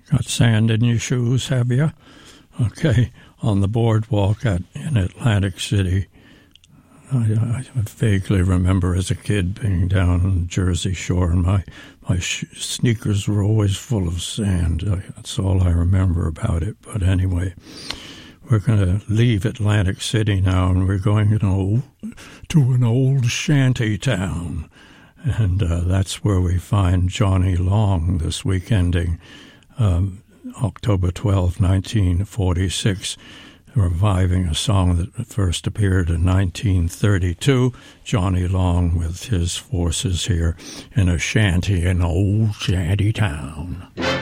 Got sand in your shoes, have you? Okay, on the boardwalk in Atlantic City. I vaguely remember as a kid being down on the Jersey Shore, and my sneakers were always full of sand. That's all I remember about it. But anyway, we're going to leave Atlantic City now, and we're going to an old shanty town. And that's where we find Johnny Long this week ending, October 12, 1946. Reviving a song that first appeared in 1932, Johnny Long with his forces here in a shanty in old shanty town.